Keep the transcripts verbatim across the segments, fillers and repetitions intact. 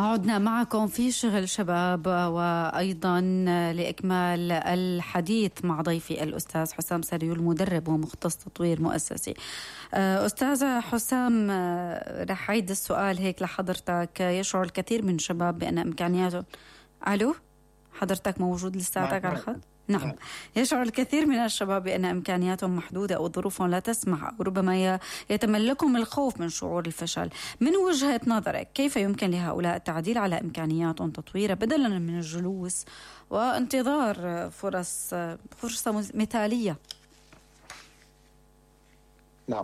عدنا معكم في شغل شباب، وأيضا لإكمال الحديث مع ضيفي الأستاذ حسام سريول، مدرب ومختص تطوير مؤسسي. أستاذ حسام، رح عيد السؤال هيك لحضرتك. يشعر الكثير من الشباب بأن إمكانياته ألو حضرتك موجود لساتك على الخط؟ نعم. يشعر الكثير من الشباب بأن إمكانياتهم محدودة أو ظروفهم لا تسمح، أو ربما يتملكهم الخوف من شعور الفشل. من وجهة نظرك كيف يمكن لهؤلاء التعديل على إمكانياتهم تطويرها بدلا من الجلوس وانتظار فرص فرصة مثالية؟ نعم،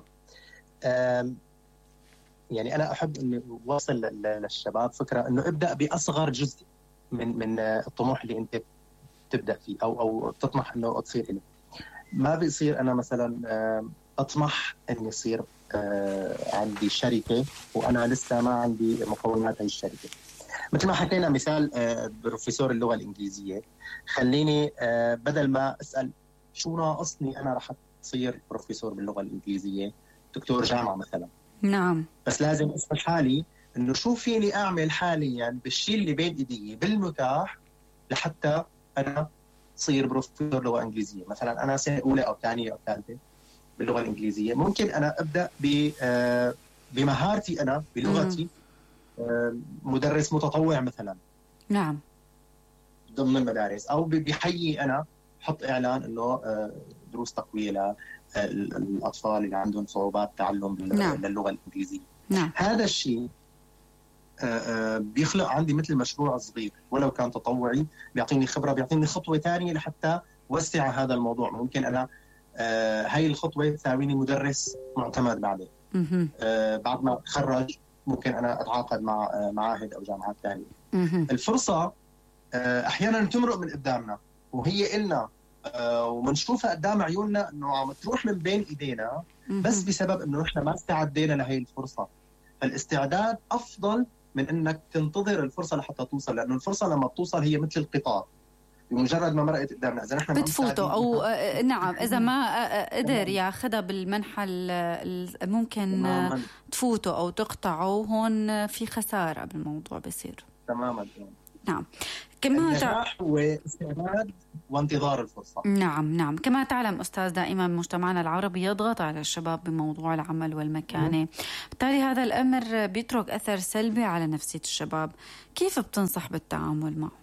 يعني أنا أحب أن أوصل للشباب فكرة أنه ابدأ بأصغر جزء من من الطموح اللي أنت تبدأ فيه أو أو تطمح إنه تصير إله. ما بيصير أنا مثلا أطمح إني يصير عندي شركة وأنا لسه ما عندي مقومات هاي الشركة. مثل ما حكينا مثال بروفيسور اللغة الإنجليزية، خليني بدل ما أسأل شو ناقصني أنا رح أصير بروفيسور باللغة الإنجليزية، دكتور جامعة مثلا. نعم. بس لازم أسأل حالي إنه شو فيني أعمل حاليا بالشيء اللي بين إيدي بالمتاح لحتى أنا صير بروفيسور لغة إنجليزية. مثلا أنا سنة أولى أو ثانية أو ثالثة باللغة الإنجليزية، ممكن أنا أبدأ بمهارتي أنا بلغتي، مدرس متطوع مثلا. نعم. ضمن المدارس، أو بحيي أنا حط إعلان إنه دروس تقوية للأطفال اللي عندهم صعوبات تعلم نعم. للغة الإنجليزية. نعم. هذا الشيء بيخلق عندي مثل مشروع صغير ولو كان تطوعي، بيعطيني خبرة، بيعطيني خطوة تانية لحتى وسع هذا الموضوع. ممكن أنا هاي الخطوة تساويني مدرس معتمد بعدين. بعد ما أتخرج ممكن أنا أتعاقد مع معاهد أو جامعات تانية. الفرصة أحيانا تمرق من قدامنا وهي إلنا ومنشوفها قدام عيوننا إنه عم تروح من بين إيدينا، بس بسبب إنه نحن ما استعدينا لهي الفرصة. فالاستعداد أفضل من إنك تنتظر الفرصة لحتى توصل، لأنه الفرصة لما بتوصل هي مثل القطار، بمجرد ما مرقت قدامنا إذا نحن بتفوته أو آه نعم إذا ما قدر ياخدها بالمنحى ممكن آه تفوته أو تقطعه، هون في خسارة بالموضوع بيصير. تماما. نعم. كما النجاح هو استعداد وانتظار الفرصة. نعم نعم. كما تعلم أستاذ، دائما مجتمعنا العربي يضغط على الشباب بموضوع العمل والمكانة، بالتالي هذا الأمر بيترك أثر سلبي على نفسية الشباب. كيف بتنصح بالتعامل معه؟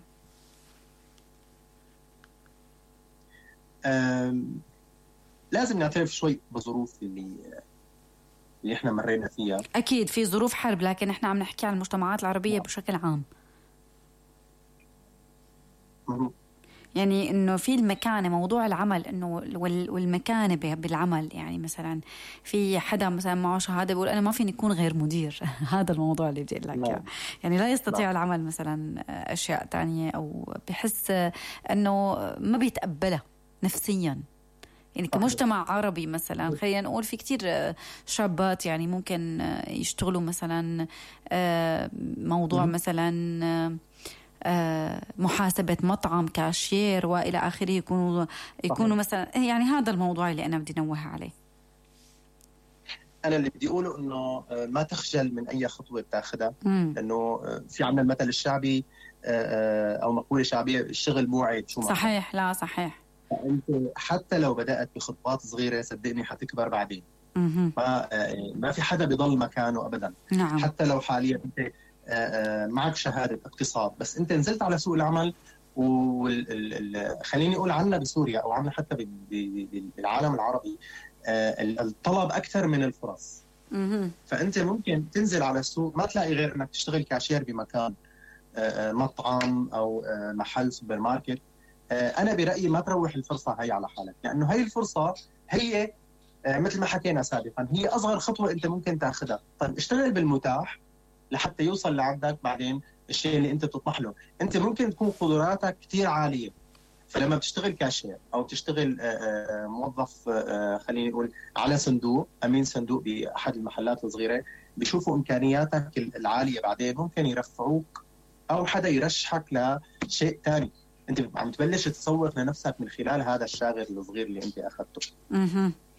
لازم نعترف شوي بظروف اللي اللي احنا مرينا فيها. أكيد في ظروف حرب، لكن احنا عم نحكي عن المجتمعات العربية بشكل عام. يعني انه في المكانه، موضوع العمل انه والمكانه بالعمل. يعني مثلا في حدا مثلا معه شهاده بيقول انا ما فيني اكون غير مدير. هذا الموضوع اللي بدي اقول لك، يعني لا يستطيع العمل مثلا اشياء تانية، او بحس انه ما بيتقبلها نفسيا. يعني كمجتمع عربي مثلا خلينا نقول في كتير شابات يعني ممكن يشتغلوا مثلا موضوع مثلا محاسبة مطعم، كاشير وإلى آخره، يكونوا يكونوا مثلا. يعني هذا الموضوع اللي أنا بدي نوه عليه. أنا اللي بدي أقوله إنه ما تخجل من أي خطوة بتاخدها، لأنه في عنا المثل الشعبي أو مقولة شعبية، الشغل مو عيب. شو صحيح؟ لا صحيح. أنت حتى لو بدأت بخطوات صغيرة صدقني حتكبر بعدين. ما ما في حدا بيضل مكانه أبدا. نعم. حتى لو حاليا أنت معك شهادة اقتصاد، بس أنت نزلت على سوق العمل، وخليني أقول عنا بسوريا أو عنا حتى بالعالم العربي الطلب أكثر من الفرص. فأنت ممكن تنزل على السوق ما تلاقي غير أنك تشتغل كاشير بمكان مطعم أو محل سوبر ماركت. أنا برأيي ما تروح الفرصة هاي على حالك، لأنه هاي الفرصة هي مثل ما حكينا سابقا هي أصغر خطوة أنت ممكن تأخذها. طيب اشتغل بالمتاح لحتى يوصل لعندك بعدين الشيء اللي أنت بتطمح له. أنت ممكن تكون قدراتك كتير عالية، فلما بتشتغل كاشير أو تشتغل موظف خليني أقول على صندوق، أمين صندوق بأحد المحلات الصغيرة، بيشوفوا إمكانياتك العالية، بعدين ممكن يرفعوك أو حدا يرشحك لشيء تاني. أنت عم تبلش تصور لنفسك من خلال هذا الشاغر الصغير اللي أنت أخذته. اها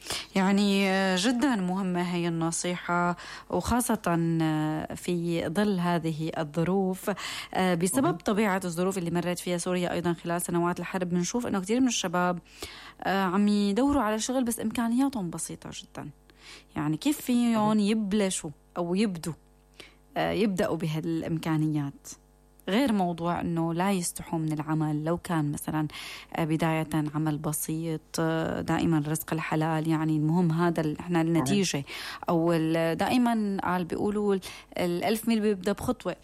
يعني جدا مهمة هي النصيحة، وخاصة في ظل هذه الظروف بسبب طبيعة الظروف اللي مرت فيها سوريا أيضا خلال سنوات الحرب. بنشوف أنه كثير من الشباب عم يدوروا على شغل بس إمكانياتهم بسيطة جدا. يعني كيف فيهم يبلشوا أو يبدوا يبدأوا بهالإمكانيات، غير موضوع أنه لا يستحوا من العمل لو كان مثلا بداية عمل بسيط، دائما رزق الحلال. يعني المهم هذا احنا النتيجة، أو دائما قال بيقولوا الألف ميل بيبدأ بخطوة.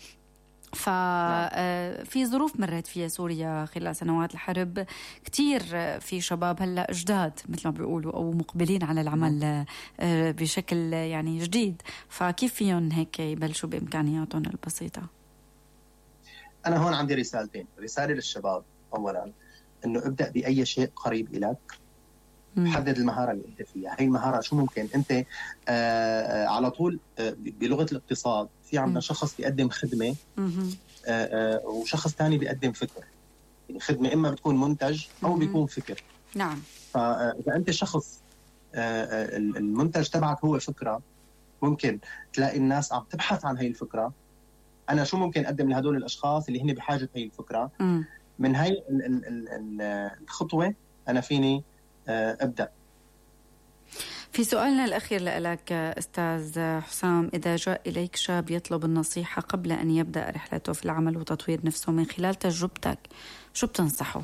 ففي ظروف مرت فيها سوريا خلال سنوات الحرب، كتير في شباب هلأ جداد مثل ما بيقولوا أو مقبلين على العمل بشكل يعني جديد، فكيف فيهم هيك يبلشوا بإمكانياتهم البسيطة؟ أنا هون عندي رسالتين. رسالة للشباب أولا إنه ابدأ بأي شيء قريب إليك، حدد المهارة اللي أنت فيها. هاي المهارة شو ممكن أنت آه على طول آه بلغة الاقتصاد في عندنا شخص بيقدم خدمة آه آه وشخص تاني بيقدم فكر. يعني خدمة إما بتكون منتج أو بيكون فكر. نعم. فإذا أنت شخص آه المنتج تبعك هو فكرة، ممكن تلاقي الناس عم تبحث عن هاي الفكرة. أنا شو ممكن أقدم لهدول الأشخاص اللي هن بحاجة هاي الفكرة؟ م. من هاي الخطوة أنا فيني أبدأ. في سؤالنا الأخير لك أستاذ حسام، إذا جاء إليك شاب يطلب النصيحة قبل أن يبدأ رحلته في العمل وتطوير نفسه، من خلال تجربتك شو بتنصحه؟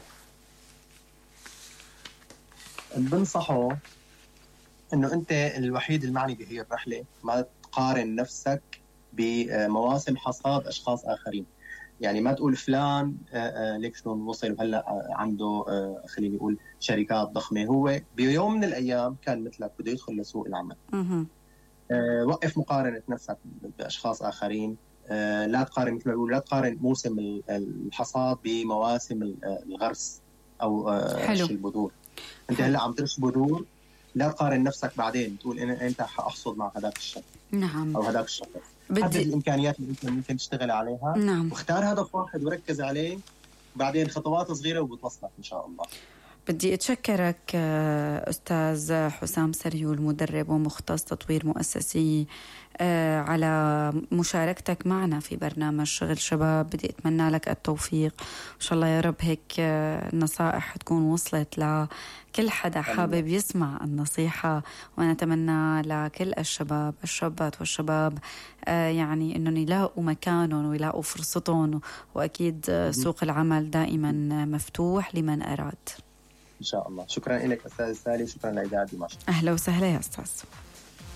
بنصحه إنه أنت الوحيد المعني بهي الرحلة، ما تقارن نفسك بمواسم حصاد أشخاص آخرين. يعني ما تقول فلان ليك شلون وصل وهلا عنده خليني نقول شركات ضخمة، هو بيوم من الأيام كان مثلك بده يدخل لسوق العمل. وقف مقارنة نفسك بأشخاص آخرين. لا تقارن مثل ما بيقول، لا تقارن موسم الحصاد بمواسم الغرس أو رش البذور. أنت هلا عم ترش بذور، لا تقارن نفسك بعدين تقول إن أنت حأحصد مع هذاك الشخص. نعم. أو هذاك الشخص. حدد الإمكانيات اللي أنت ممكن تشتغل عليها. نعم. واختار هدف واحد وركز عليه، بعدين خطوات صغيرة وبتوصلك إن شاء الله. بدي أتشكرك أستاذ حسام سريول، مدرب ومختص تطوير مؤسسي، على مشاركتك معنا في برنامج شغل شباب. بدي أتمنى لك التوفيق، إن شاء الله يا رب هيك النصائح تكون وصلت لكل حدا حابب يسمع النصيحة. ونتمنى لكل الشباب الشابات والشباب يعني أنهم يلاقوا مكانهم ويلاقوا فرصتهم، وأكيد سوق العمل دائما مفتوح لمن أراد. إن شاء الله. شكرا لك أستاذ سالي، شكرا لإذاعة دمشق. أهلا وسهلا يا أستاذ.